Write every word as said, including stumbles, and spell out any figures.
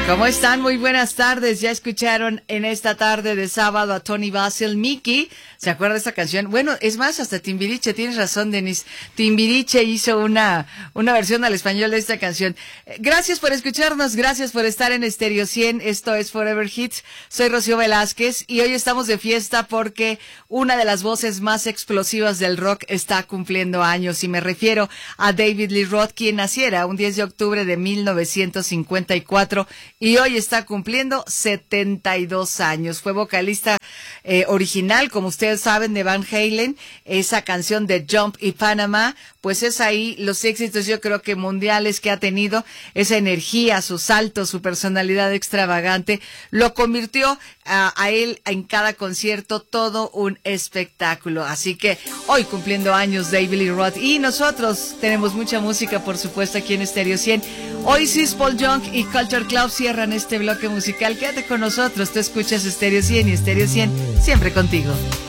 ¿Cómo están? Muy buenas tardes. Ya escucharon en esta tarde de sábado a Tony Basil, Mickey. ¿Se acuerda de esta canción? Bueno, es más, hasta Timbiriche, tienes razón, Denis. Timbiriche hizo una, una versión al español de esta canción. Gracias por escucharnos, gracias por estar en Stereo cien. Esto es Forever Hits. Soy Rocío Velázquez y hoy estamos de fiesta porque una de las voces más explosivas del rock está cumpliendo años. Y me refiero a David Lee Roth, quien naciera un diez de octubre de mil novecientos cincuenta y cuatro y hoy está cumpliendo setenta y dos años. Fue vocalista eh, original, como ustedes saben, de Van Halen. Esa canción de Jump y Panama, pues es ahí los éxitos, yo creo que mundiales que ha tenido. Esa energía, su salto, su personalidad extravagante, lo convirtió a, a él en cada concierto todo un espectáculo. Así que hoy cumpliendo años David Lee Roth, y nosotros tenemos mucha música, por supuesto, aquí en Stereo cien. Hoy Sis Paul Young y Culture Club cierran este bloque musical. Quédate con nosotros, tú escuchas Stereo cien y Stereo cien siempre contigo.